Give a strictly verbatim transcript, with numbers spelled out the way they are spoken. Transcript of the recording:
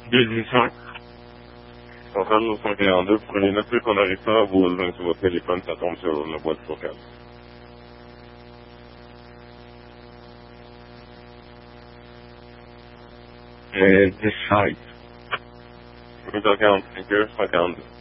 deux dix cinq. soixante-neuf cent quarante-deux, prenez note qu'on n'arrive pas à vous rejoindre sur votre téléphone, ça tombe sur la boîte vocale. Et dix-sept. cent quarante-cinq heures, cent quarante-deux.